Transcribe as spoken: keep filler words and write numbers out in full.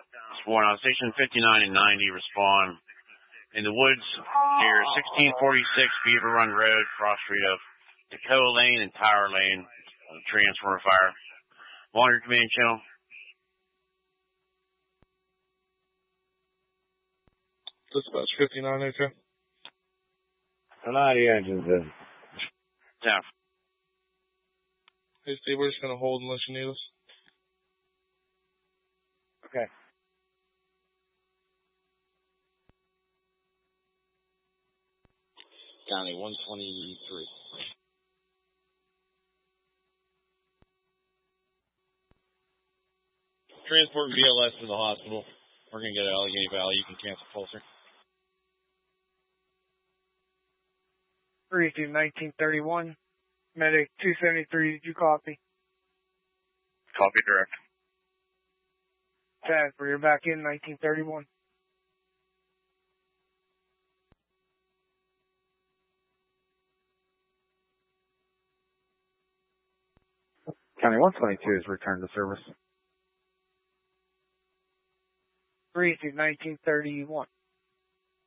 Spawn on station fifty-nine and ninety, respond in the woods near sixteen forty-six Beaver Run Road, cross street of Dakota Lane and Tower Lane, transformer fire. Monitor command channel. Dispatch fifty-nine, okay. ninety engines in. Yeah. Hey, Steve, we're just going to hold unless you need us. Okay. County one twenty-three. Transport B L S to the hospital. We're going to get to Allegheny Valley. You can cancel Pulsar. three two nineteen thirty-one. Medic two seventy-three, did you copy? Copy direct. Transfer, you're back in nineteen thirty-one. County one twenty-two is returned to service. three two nineteen thirty-one.